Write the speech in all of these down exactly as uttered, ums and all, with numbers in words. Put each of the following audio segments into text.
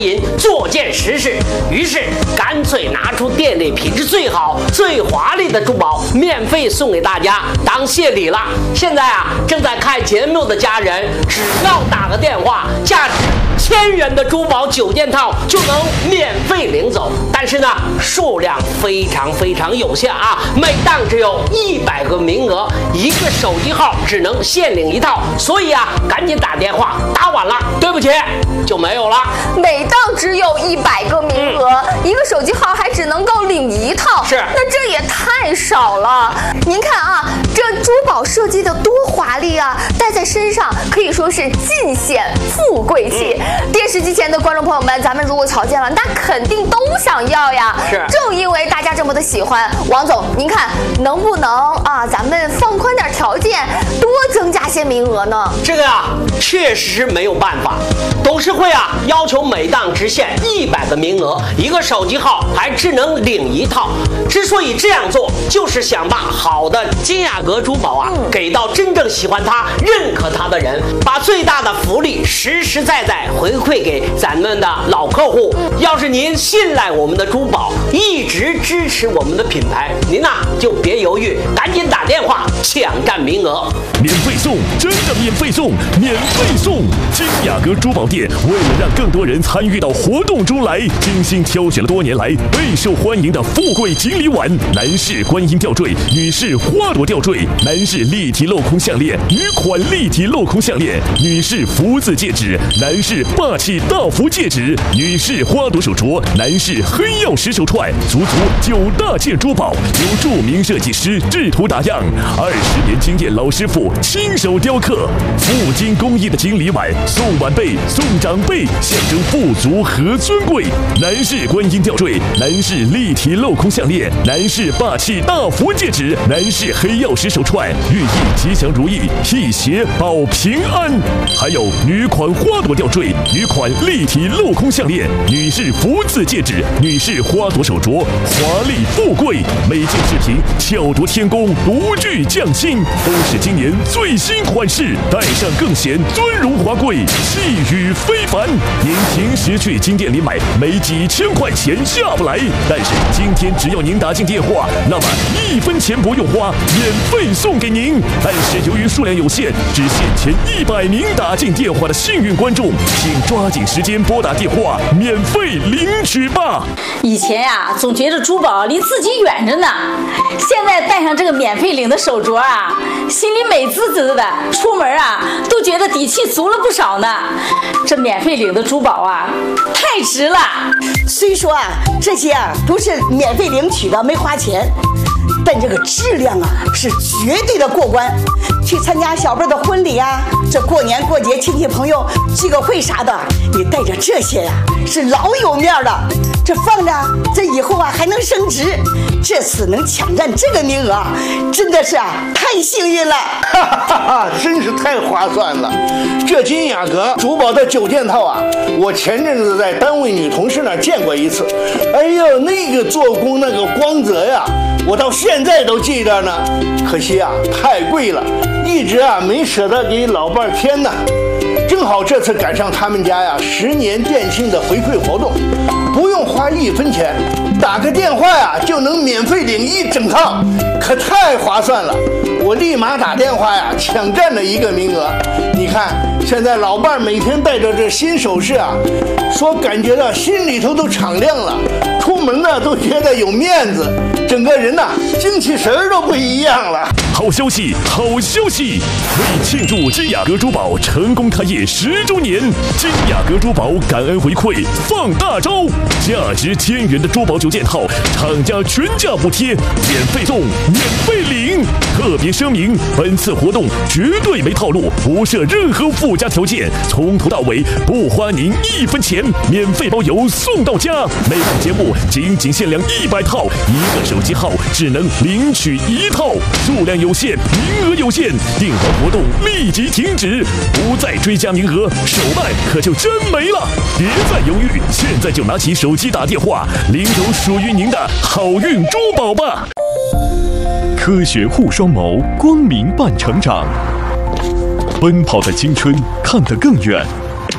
做件实事，于是干脆拿出店里品质最好、最华丽的珠宝，免费送给大家当谢礼了。现在啊，正在看节目的家人，只要打个电话，价值千元的珠宝九件套就能免费领走。但是呢，数量非常非常有限啊，每档只有一百个名额，一个手机号只能限领一套，所以啊，赶紧打电话，打晚了，对不起，就没有了。 每档只有一百个名额，嗯、一个手机号还只能够领一套， 是， 那这也太少了。您看啊，这珠宝设计的多华丽啊，戴在身上可以说是尽显富贵气。嗯、电视机前的观众朋友们，咱们如果瞧见了，那肯定都想要呀。 是， 正因为大家这么的喜欢，王总，您看能不能啊，咱们放宽点条件，多增加些名额呢？ 这个啊，确实是没有办法。董事会啊，要求每档只限一百个名额，一个手机号还只能领一套。之所以这样做，就是想把好的金雅阁珠宝啊，嗯、给到真正喜欢它、认可它的人，把最大的福利实实在在回馈给咱们的老客户。嗯、要是您信赖我们的珠宝，一直支持我们的品牌，您呐、啊、就别犹豫，赶紧打电话抢占名额。 免费送，真的免费送，免费送！金雅阁珠宝店为了让更多人参与到活动中来，精心挑选了多年来备受欢迎的富贵锦鲤碗、男士观音吊坠、女士花朵吊坠、男士立体镂空项链、女款立体镂空项链、女士福字戒指、男士霸气大福戒指、女士花朵手镯、男士黑曜石手串，足足九大件珠宝，由著名设计师制图打样，二十年经验老师傅亲手雕刻，富金工艺的锦鲤碗，送晚辈送长辈，象征富足和尊贵。男士观音吊坠，男士立体镂空项链，男士霸气大福戒指，男士黑曜石手串，寓意吉祥如意，辟邪保平安。还有女款花朵吊坠，女款立体镂空项链，女士福字戒指，女士花朵手镯，华丽富贵。每件饰品巧夺天工，独具匠心，都是今年最新款式，戴上更显尊荣华贵，气宇非凡。您平时去金店里买，没几千块钱下不来，但是今天只要您打进电话，那么一分钱不用花，免费送给您。但是由于数量有限，只限前一百名打进电话的幸运观众，请抓紧时间拨打电话，免费领取吧。 以前呀、啊，总觉得珠宝离自己远着呢，现在戴上这个免费领的手镯啊，心里美滋滋的，出门啊都觉得底气足了不少呢。这免费领的珠宝啊，太值了。 虽说啊，这些啊都是免费领取的，没花钱，但这个质量啊是绝对的过关。去参加小辈的婚礼啊，这过年过节亲戚朋友聚个会啥的，你带着这些呀、啊，是老有面的。这放着，这以后啊还能升值。这次能抢占这个名额，真的是啊太幸运了。 哈哈哈，真是太划算了。这金雅阁珠宝的九件套啊，我前阵子在单位女同事那儿见过一次。哎呦，那个做工那个光泽呀，我到现在都记着呢。可惜啊，太贵了，一直啊没舍得给老伴儿添呢。正好这次赶上他们家呀十年店庆的回馈活动，不用花一分钱，打个电话呀就能免费领一整套，可太划算了。我立马打电话呀抢占了一个名额。你看现在老伴每天带着这新首饰啊，说感觉到心里头都敞亮了，出门呢都觉得有面子，整个人呐精气神儿都不一样了。 好消息，好消息！为庆祝金雅阁珠宝成功开业十周年，金雅阁珠宝感恩回馈放大招，价值千元的珠宝九件套，厂家全价补贴，免费送，免费领。特别声明，本次活动绝对没套路，不设任何附加条件，从头到尾不花您一分钱，免费包邮送到家。每档节目仅仅限量一百套，一个手机号只能领取一套，数量有限，名额有限，订房活动立即停止，不再追加名额，手办可就真没了。别再犹豫，现在就拿起手机打电话，领走属于您的好运珠宝吧。 科学护双眸，光明伴成长。奔跑的青春，看得更远。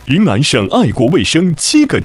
云南省爱国卫生七个